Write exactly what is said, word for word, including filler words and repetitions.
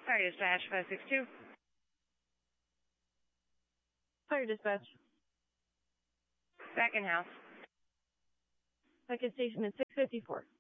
Fire dispatch, five six two. Fire dispatch. Back in house. Second station at six fifty-four.